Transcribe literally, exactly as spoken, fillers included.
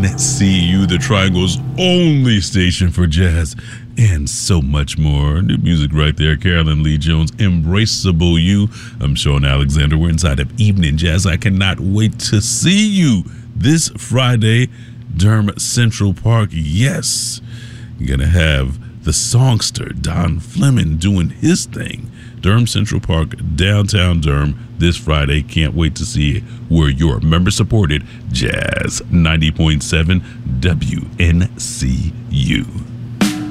N C U, the Triangle's only station for jazz and so much more. New music right there. Carolyn Lee Jones, Embraceable You. I'm Sean Alexander. We're inside of Evening Jazz. I cannot wait to see you this Friday, Durham Central Park. Yes, you're going to have the songster Don Fleming doing his thing. Durham Central Park, downtown Durham, this Friday. Can't wait to see it. We're your member-supported Jazz ninety point seven W N C U.